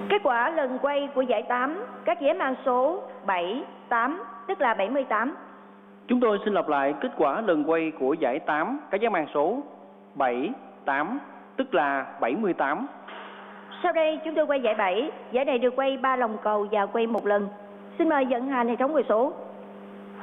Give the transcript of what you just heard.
Kết quả lần quay của giải 8, các dãy mang số 7, 8, tức là 78. Chúng tôi xin lặp lại kết quả lần quay của giải 8, các dãy mang số 7, 8, tức là 78. Sau đây chúng tôi quay giải 7. Giải này được quay 3 lòng cầu và quay một lần. Xin mời vận hành hệ thống 10 số.